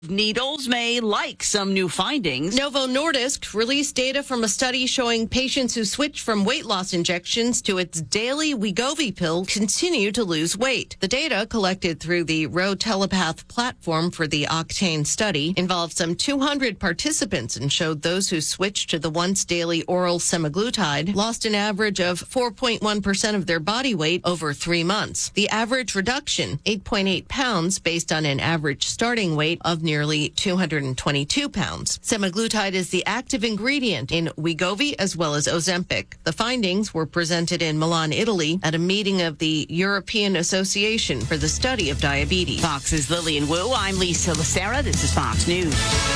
Needles may like some new findings. Novo Nordisk released data from a study showing patients who switched from weight loss injections to its daily Wegovy pill continue to lose weight. The data collected through the Ro Telepath platform for the Octane study involved some 200 participants and showed those who switched to the once daily oral semaglutide lost an average of 4.1% of their body weight over 3 months. The average reduction, 8.8 pounds, based on an average starting weight of nearly 222 pounds. Semaglutide is the active ingredient in Wegovy as well as Ozempic. The findings were presented in Milan, Italy at a meeting of the European Association for the Study of Diabetes. Fox's Lillian Wu. I'm Lisa Lacera. This is Fox News.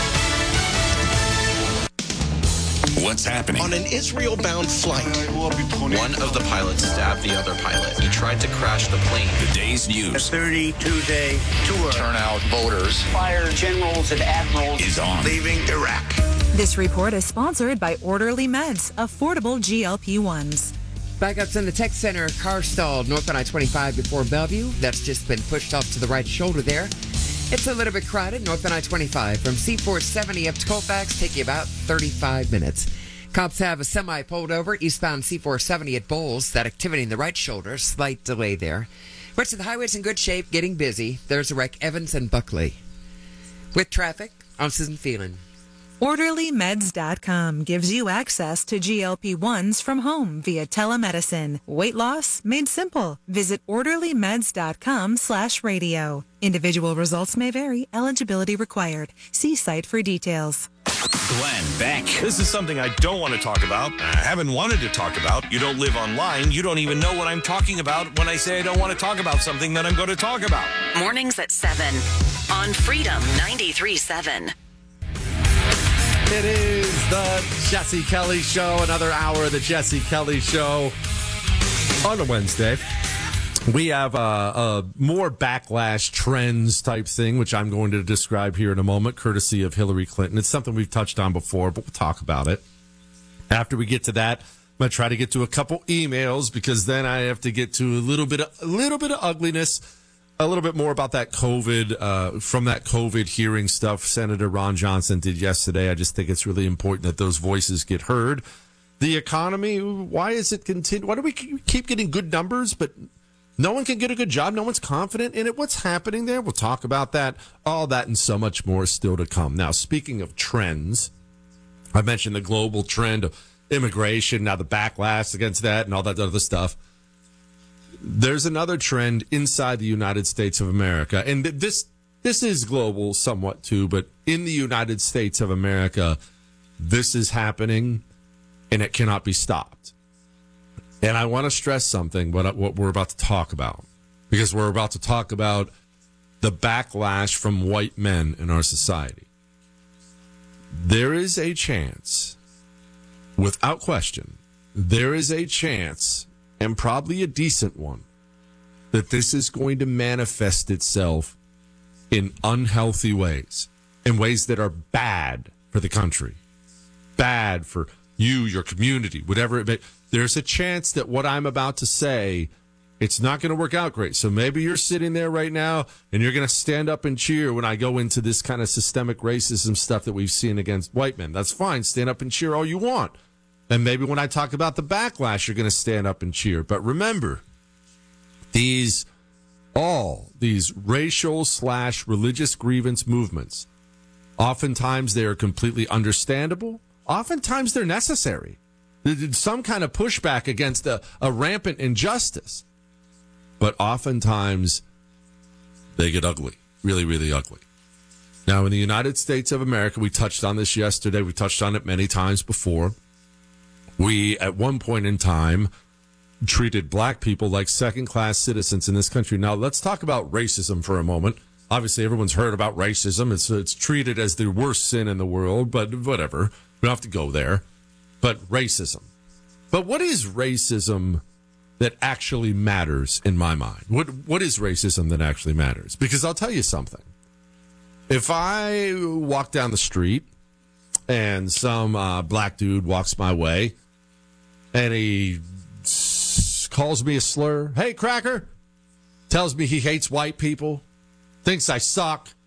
What's happening? On an Israel-bound flight, one of the pilots stabbed the other pilot. He tried to crash the plane. The day's news. A 32-day tour. Turnout voters. Fire generals and admirals is on. Leaving Iraq. This report is sponsored by Orderly Meds, affordable GLP-1s. Backups in the tech center. Car stalled north on I-25 before Bellevue. That's just been pushed off to the right shoulder there. It's a little bit crowded north on I-25 from C-470 up to Colfax, taking about 35 minutes. Cops have a semi pulled over eastbound C-470 at Bowles. That activity in the right shoulder, slight delay there. Rest of the highway's in good shape, getting busy. There's a wreck, Evans and Buckley. With traffic, I'm Susan Phelan. OrderlyMeds.com gives you access to GLP-1s from home via telemedicine. Weight loss made simple. Visit OrderlyMeds.com/radio. Individual results may vary. Eligibility required. See site for details. Glenn Beck. This is something I don't want to talk about. I haven't wanted to talk about. You don't live online. You don't even know what I'm talking about when I say I don't want to talk about something that I'm going to talk about. Mornings at 7 on Freedom 93.7. It is the Jesse Kelly Show, another hour of the Jesse Kelly Show on a Wednesday. We have more backlash trends type thing, which I'm going to describe here in a moment, courtesy of Hillary Clinton. It's something we've touched on before, but we'll talk about it. After we get to that, I'm going to try to get to a couple emails because then I have to get to a little bit of ugliness. A little bit more about that COVID, from that COVID hearing stuff Senator Ron Johnson did yesterday. I just think it's really important that those voices get heard. The economy, why is it continue? Why do we keep getting good numbers, but no one can get a good job? No one's confident in it. What's happening there? We'll talk about that. All that and so much more is still to come. Now, speaking of trends, I mentioned the global trend of immigration, now the backlash against that and all that other stuff. There's another trend inside the United States of America, and this is global somewhat too, but in the United States of America, this is happening, and it cannot be stopped. And I want to stress something, what we're about to talk about, because we're about to talk about the backlash from white men in our society. There is a chance, without question, there is a chance, and probably a decent one, that this is going to manifest itself in unhealthy ways, in ways that are bad for the country, bad for you, your community, whatever it may. There's a chance that what I'm about to say, it's not going to work out great. So maybe you're sitting there right now and you're going to stand up and cheer when I go into this kind of systemic racism stuff that we've seen against white men. That's fine. Stand up and cheer all you want. And maybe when I talk about the backlash, you're going to stand up and cheer. But remember, all these racial/religious grievance movements, oftentimes they are completely understandable. Oftentimes they're necessary. Some kind of pushback against a rampant injustice. But oftentimes they get ugly, really, really ugly. Now, in the United States of America, we touched on this yesterday. We touched on it many times before. We, at one point in time, treated black people like second-class citizens in this country. Now, let's talk about racism for a moment. Obviously, everyone's heard about racism. It's treated as the worst sin in the world, but whatever. We don't have to go there. But racism. But what is racism that actually matters in my mind? What is racism that actually matters? Because I'll tell you something. If I walk down the street and some black dude walks my way and he calls me a slur, hey, cracker, tells me he hates white people, thinks I suck,